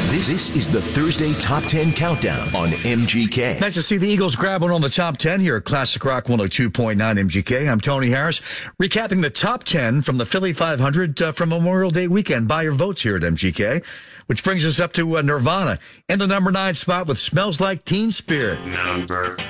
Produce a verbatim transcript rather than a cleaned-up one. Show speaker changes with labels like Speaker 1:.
Speaker 1: This, this is the Thursday Top ten Countdown on M G K.
Speaker 2: Nice to see the Eagles grab one on the top ten here at Classic Rock one oh two point nine M G K. I'm Tony Harris, recapping the top ten from the Philly five hundred uh, from Memorial Day weekend. Buy your votes here at M G K, which brings us up to uh, Nirvana in the number nine spot with Smells Like Teen Spirit.
Speaker 3: Number